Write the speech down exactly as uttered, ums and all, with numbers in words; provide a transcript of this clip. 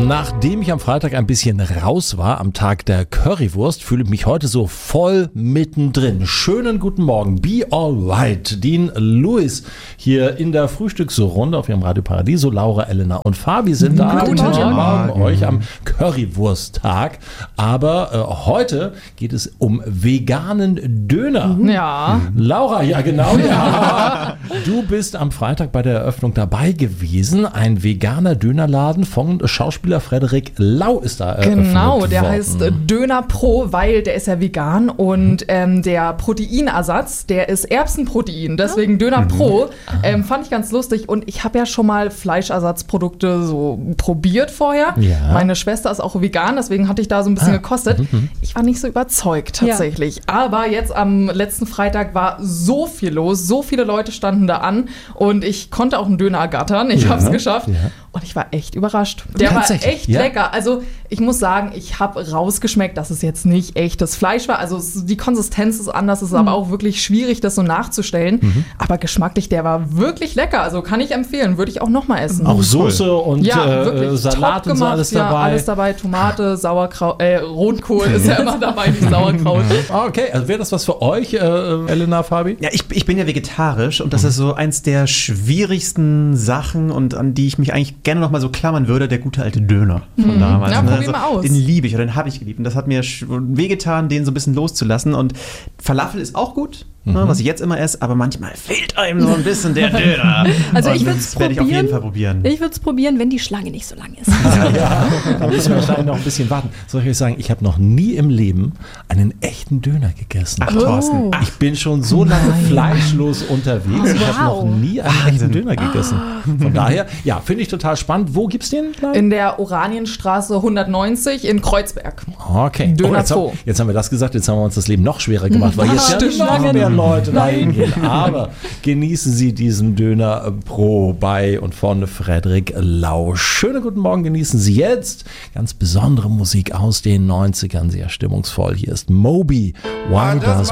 Nachdem ich am Freitag ein bisschen raus war, am Tag der Currywurst, fühle ich mich heute so voll mittendrin. Schönen guten Morgen, be alright. Dean Lewis hier in der Frühstücksrunde auf ihrem Radio Paradiso. Laura, Elena und Fabi sind da. Guten Morgen. Morgen euch am Currywursttag. Aber äh, heute geht es um veganen Döner. Ja. Laura, ja genau, ja. Du bist am Freitag bei der Eröffnung dabei gewesen. Ein veganer Dönerladen von Schauspieler Frederik Lau ist da eröffnet Genau, der worden. heißt Döner Pro, weil der ist ja vegan und ähm, der Proteinersatz, der ist Erbsenprotein, deswegen Döner Mhm. Pro. Ähm, fand ich ganz lustig und ich habe ja schon mal Fleischersatzprodukte so probiert vorher. Ja. Meine Schwester ist auch vegan, deswegen hatte ich da so ein bisschen Ah. gekostet. Ich war nicht so überzeugt tatsächlich. Aber jetzt am letzten Freitag war so viel los, so viele Leute standen da an und ich konnte auch einen Döner ergattern. Ich Ja, habe es geschafft. ja. Und ich war echt überrascht. Der war Tatsächlich, echt ja? lecker. Also ich muss sagen, ich habe rausgeschmeckt, dass es jetzt nicht echtes Fleisch war. Also es, die Konsistenz ist anders, es ist aber auch wirklich schwierig, das so nachzustellen. Mhm. Aber geschmacklich, der war wirklich lecker. Also kann ich empfehlen, würde ich auch nochmal essen. Auch Soße und ja, äh, wirklich Salat top und so gemacht. alles ja, dabei. alles dabei. Tomate, Sauerkraut, äh, Rotkohl ist ja immer dabei, nicht Sauerkraut. Okay, also wäre das was für euch, äh, Elena, Fabi? Ja, ich, ich bin ja vegetarisch und das ist so eins der schwierigsten Sachen und an die ich mich eigentlich gerne noch mal so klammern würde, der gute alte Döner von damals. Ja, ne? probier mal aus. Den liebe ich oder den habe ich geliebt und das hat mir sch- wehgetan, den so ein bisschen loszulassen und Falafel ist auch gut, ne, was ich jetzt immer esse, aber manchmal fehlt einem so ein bisschen der Döner. Also Und ich würde es das werde ich auf jeden Fall probieren. probieren. Ich würde es probieren, wenn die Schlange nicht so lang ist. Ja, da müssen wir wahrscheinlich noch ein bisschen warten. Soll ich euch sagen, ich habe noch nie im Leben einen echten Döner gegessen. Ach, Thorsten. Ich bin schon so lange fleischlos unterwegs. Ich habe noch wow. nie einen echten Döner gegessen. Von daher, ja, finde ich total spannend. Wo gibt's den? In der Oranienstraße hundertneunzig in Kreuzberg. Okay. Döner jetzt, Pro. haben, jetzt haben wir das gesagt, jetzt haben wir uns das Leben noch schwerer gemacht, weil jetzt stimmt. ja noch mehr Leute dahin gehen. Aber genießen Sie diesen Döner Pro bei und von Frederik Lau. Schönen guten Morgen, genießen Sie jetzt ganz besondere Musik aus den neunzigern, sehr stimmungsvoll. Hier ist Moby, Why Does